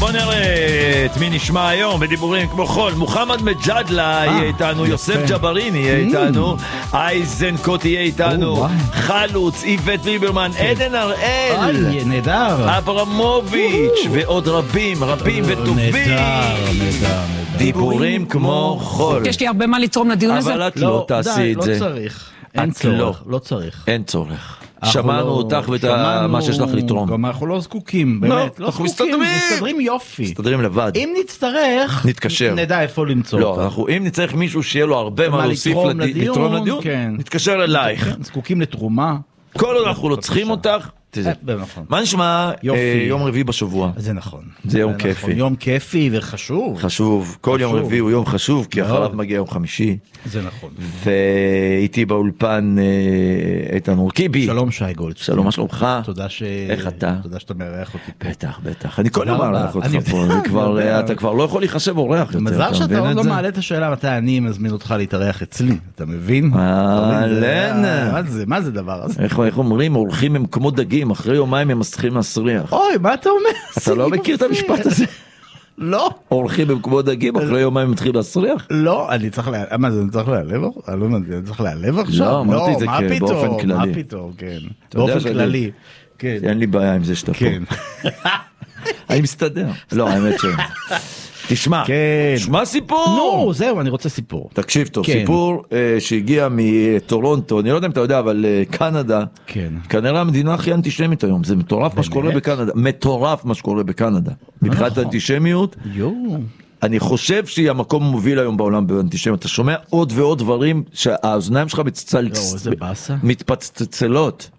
בוא נראה את מי נשמע היום בדיבורים כמו חול. מוחמד מג'אדלה יהיה איתנו, יוסף ג'בריני יהיה איתנו, אייזנקוט יהיה איתנו, חלוץ, איבט ליברמן, עדן הראל, נהדר, אברמוביץ' ועוד רבים רבים וטובים. דיבורים כמו חול. יש לי הרבה מה לתרום לדיון הזה. אבל את לא תעשי את זה. לא צריך. אין צורך. לא צריך. אין צורך. שמענו אותך ואת מה שיש לך לתרום. גם אנחנו לא זקוקים, באמת. אנחנו מסתדרים יופי. מסתדרים לבד. אם נצטרך, נתקשר. נדע איפה למצוא אותה. לא, אם נצטרך מישהו שיהיה לו הרבה מה להוסיף לתרום לדיון, נתקשר אלייך. זקוקים לתרומה. כל עוד אנחנו לא צריכים אותך, מה נשמע יום רביעי בשבוע? זה נכון. זה יום כיפי. יום כיפי וחשוב. חשוב. כל יום רביעי הוא יום חשוב, כי אחריו מגיע יום חמישי. זה נכון. ואיתי באולפן איתן אורקיבי. שלום שי גולדשטיין. שלום, מה שלומך? איך אתה? תודה שאתה מארח אותי פה. בטח. אני כל יום מארח אותך פה. אתה כבר לא יכול להיחשב אורח יותר. מזל שאתה עוד לא מעלה את השאלה מתי אני מזמין אותך להתארח אצלי. אתה מבין? מה זה דבר הזה? איך אומרים? אורחים הם כמו דגים, אחרי יומיים הם מתחילים להסריח. אוי, מה אתה אומר? אתה לא מכיר את המשפט הזה? לא. אורחים הם כמו דגים, אחרי יומיים הם מתחילים להסריח? לא, אני צריך מה זה, אני צריך להיעלב? אני צריך להיעלב עכשיו? לא, אמרתי את זה באופן כללי. מה פתאום, כן. באופן כללי. אין לי בעיה עם זה שאתה פה. אני מסתדר. לא, האמת ש... תשמע, שמע סיפור. נו, זהו, אני רוצה סיפור. תקשיב טוב, סיפור שהגיע מטורונטו, אני לא יודע אם אתה יודע, אבל קנדה, כנראה המדינה הכי אנטישמית היום, זה מטורף מה שקורה בקנדה, מטורף מה שקורה בקנדה, מבחינת האנטישממיות. אני חושב שהיא המקום המוביל היום בעולם באנטישמיות, אתה שומע עוד ועוד דברים שהאוזניים שלך מתפצצלות,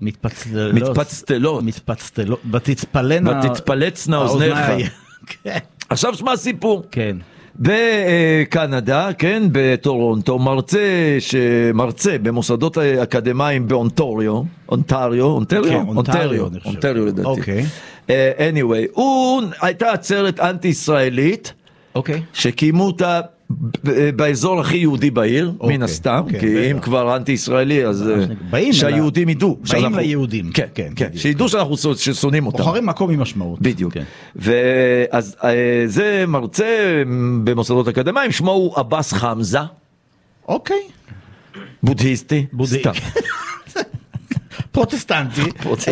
ותתפלצנה אוזניך. עכשיו שמע סיפור. כן. בקנדה, כן, בטורונטו, מרצה במוסדות אקדמיים באונטריו, אונטריו לדעתי. אוקיי. anyway, הייתה עצרת אנטי-ישראלית, שקיימו אותה באזור הכי יהודי בעיר, מן הסתם, כי אם כבר אנטי-ישראלי, אז שהיהודים ידעו. באים ליהודים. כן, שידעו שאנחנו שונאים אותם. בוחרים מקום עם משמעות. בדיוק. ואז זה מרצה במוסדות אקדמיים, שמו הוא אבאס חמזה. אוקיי. בודהיסטי. סתם. פרוטסטנטי.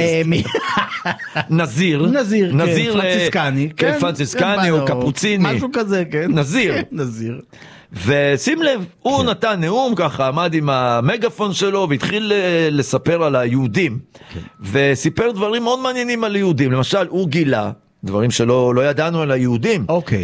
נזיר. פרנציסקני או קפוציני. משהו כזה, כן. נזיר. ושים לב, הוא נתן נאום ככה, עמד עם המגפון שלו והתחיל לספר על היהודים. וסיפר דברים מאוד מעניינים על יהודים. למשל, הוא גילה דברים שלא ידענו על היהודים.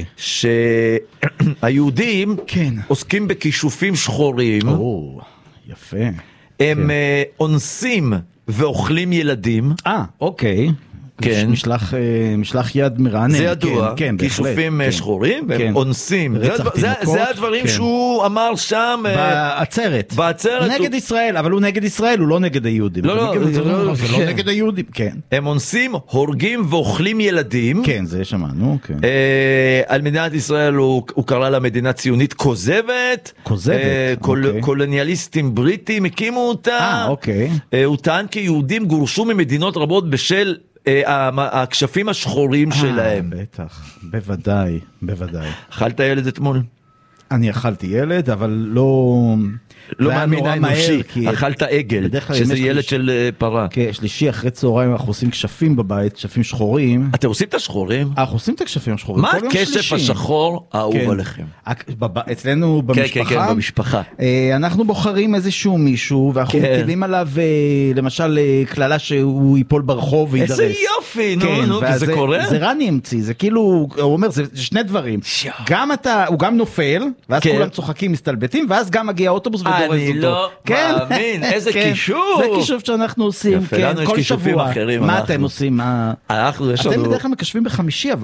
שהיהודים עוסקים בכישופים שחורים. יפה. הם אונסים ואוכלים ילדים. אוקיי. כן. משלח יד מרענן. זה ידוע, כישופים שחורים, והם אונסים. זה הדברים שהוא אמר שם. בעצרת. נגד ישראל, אבל הוא נגד ישראל, הוא לא נגד היהודים. זה לא נגד היהודים, כן. הם אונסים, הורגים ואוכלים ילדים. כן, זה שמענו, כן. על מדינת ישראל הוא קרא לה מדינה ציונית כוזבת. קולוניאליסטים בריטים הקימו אותה. הוא טען כי יהודים גורשו ממדינות רבות בשל הכשפים השחורים שלהם. בטח, בוודאי. אכלת ילד אתמול? אני אכלתי ילד, אבל לא מאמין אנושי, אכלת עגל, שזה ילד של פרה. כן, שלישי אחרי צהריים אנחנו עושים כשפים בבית, כשפים שחורים. אתם עושים את השחורים? אנחנו עושים את הכשפים השחורים. מה הכשף השחור האהוב עליכם? אצלנו במשפחה. אנחנו בוחרים איזשהו מישהו, ואנחנו מטילים עליו למשל כללה שהוא ייפול ברחוב וידרס. איזה יופי, נו, וזה קורה? זה רני המציא, זה כאילו, הוא אומר, זה שני דברים. הוא גם נופל, ואז כולם צוחקים, מסתלבטים, ואז גם מגיע האוטובוס ודורס אותו. אני לא מאמין, איזה כישוף. זה כישוף שאנחנו עושים, כל שבוע. מה אתם עושים? אתם בדרך כלל מקשבים בחמישי,